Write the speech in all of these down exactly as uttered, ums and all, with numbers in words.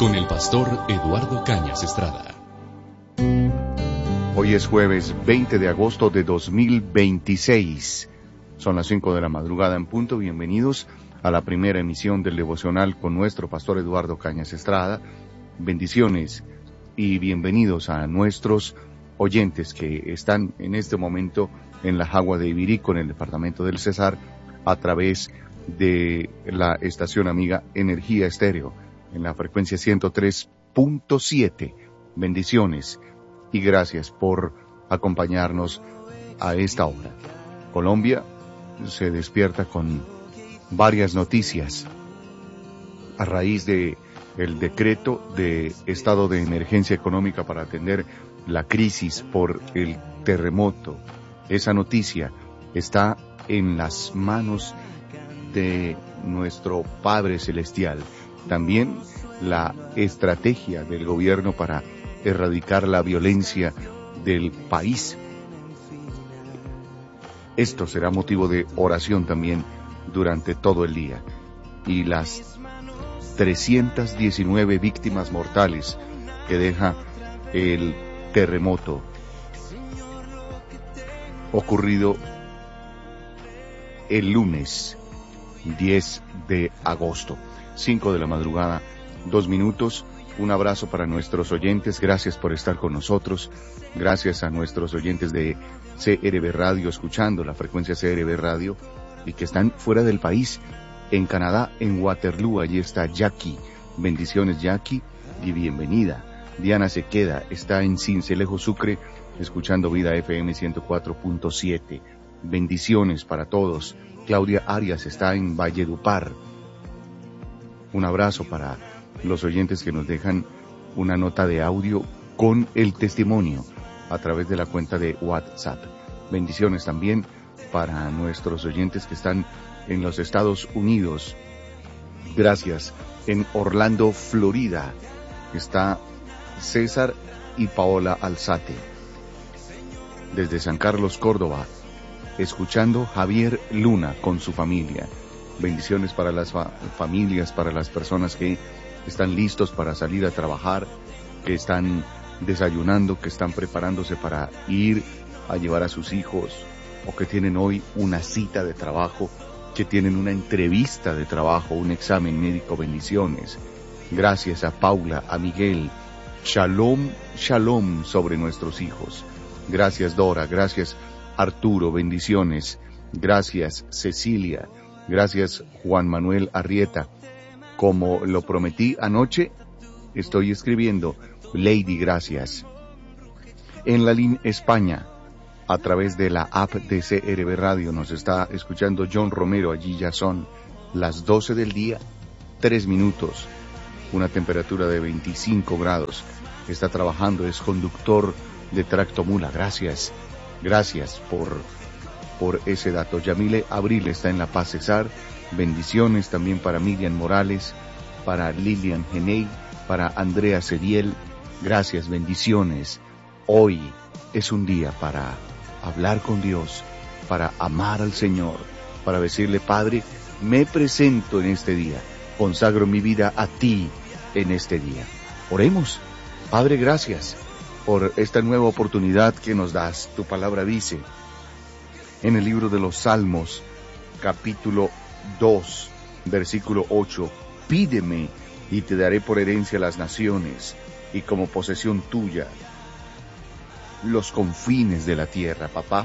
con el pastor Eduardo Cañas Estrada. Hoy es jueves veinte de agosto de dos mil veintiséis. Son las cinco de la madrugada en punto. Bienvenidos a la primera emisión del devocional con nuestro pastor Eduardo Cañas Estrada. Bendiciones y bienvenidos a nuestros oyentes que están en este momento en la Jagua de Ibirico, en el departamento del Cesar, a través de la estación amiga Energía Estéreo, en la frecuencia ciento tres punto siete. Bendiciones y gracias por acompañarnos a esta hora. Colombia se despierta con varias noticias a raíz de el decreto de estado de emergencia económica para atender la crisis por el terremoto. Esa noticia está en las manos de nuestro Padre Celestial. También la estrategia del gobierno para erradicar la violencia del país. Esto será motivo de oración también durante todo el día. Y las trescientas diecinueve víctimas mortales que deja el terremoto ocurrido el lunes diez de agosto, cinco de la madrugada, dos minutos. Un abrazo para nuestros oyentes, gracias por estar con nosotros, gracias a nuestros oyentes de C R B Radio, escuchando la frecuencia C R B Radio, y que están fuera del país, en Canadá, en Waterloo. Allí está Jackie. Bendiciones, Jackie, y bienvenida. Diana se queda, está en Sincelejo, Sucre, escuchando Vida F M ciento cuatro punto siete. Bendiciones para todos. Claudia Arias está en Valledupar. Un abrazo para los oyentes que nos dejan una nota de audio con el testimonio a través de la cuenta de WhatsApp. Bendiciones también para nuestros oyentes que están en los Estados Unidos. Gracias. En Orlando, Florida, está César y Paola Alzate. Desde San Carlos, Córdoba, escuchando Javier Luna con su familia. Bendiciones para las fa- familias, para las personas que están listos para salir a trabajar, que están desayunando, que están preparándose para ir a llevar a sus hijos, o que tienen hoy una cita de trabajo, que tienen una entrevista de trabajo, un examen médico. Bendiciones. Gracias a Paula, a Miguel. Shalom, shalom sobre nuestros hijos. Gracias, Dora. Gracias, Arturo. Bendiciones. Gracias, Cecilia. Gracias, Juan Manuel Arrieta. Como lo prometí anoche, estoy escribiendo. Lady, gracias. En la línea España, a través de la app de C R B Radio, nos está escuchando John Romero. Allí ya son las doce del día, tres minutos. Una temperatura de veinticinco grados. Está trabajando, es conductor de tractomula. Gracias. Gracias por, por ese dato. Yamile Abril está en La Paz, Cesar. Bendiciones también para Miriam Morales, para Lilian Genei, para Andrea Cediel. Gracias, bendiciones. Hoy es un día para hablar con Dios, para amar al Señor, para decirle: Padre, me presento en este día, consagro mi vida a ti en este día. Oremos. Padre, gracias por esta nueva oportunidad que nos das. Tu palabra dice en el libro de los Salmos, capítulo dos, versículo ocho, pídeme y te daré por herencia las naciones y como posesión tuya los confines de la tierra. Papá,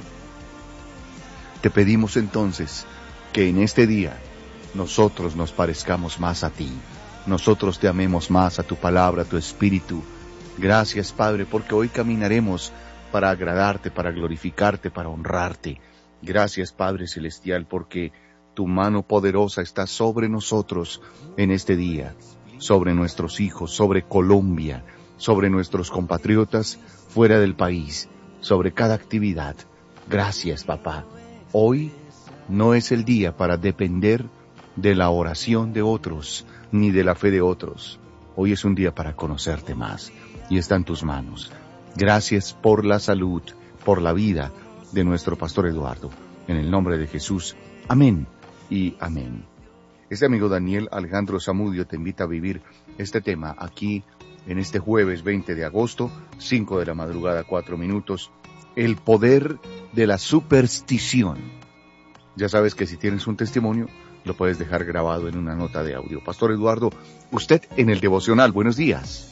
te pedimos entonces que en este día nosotros nos parezcamos más a ti, nosotros te amemos más, a tu palabra, a tu espíritu. Gracias, Padre, porque hoy caminaremos para agradarte, para glorificarte, para honrarte. Gracias, Padre Celestial, porque tu mano poderosa está sobre nosotros en este día, sobre nuestros hijos, sobre Colombia, sobre nuestros compatriotas fuera del país, sobre cada actividad. Gracias, papá. Hoy no es el día para depender de la oración de otros, ni de la fe de otros. Hoy es un día para conocerte más, y está en tus manos. Gracias por la salud, por la vida de nuestro pastor Eduardo. En el nombre de Jesús, amén y amén. Este amigo Daniel Alejandro Zamudio te invita a vivir este tema aquí en este jueves veinte de agosto, cinco de la madrugada, cuatro minutos, el poder de la superstición. Ya sabes que si tienes un testimonio, lo puedes dejar grabado en una nota de audio. Pastor Eduardo, usted en el devocional, buenos días.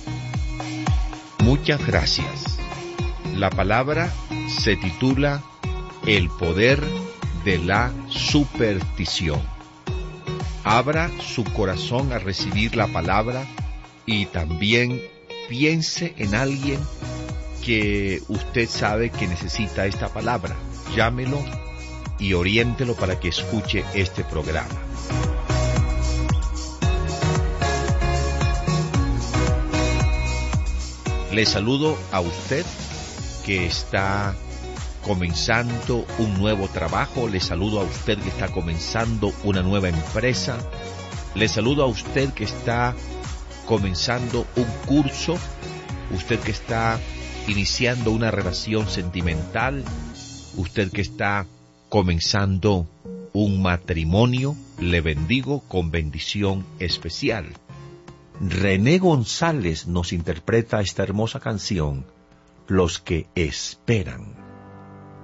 Muchas gracias. La palabra se titula El poder de la superstición. Abra su corazón a recibir la palabra y también piense en alguien que usted sabe que necesita esta palabra. Llámelo y oriéntelo para que escuche este programa. Le saludo a usted que está comenzando un nuevo trabajo, le saludo a usted que está comenzando una nueva empresa, le saludo a usted que está comenzando un curso, usted que está iniciando una relación sentimental, usted que está comenzando un matrimonio, le bendigo con bendición especial. René González nos interpreta esta hermosa canción, Los que esperan.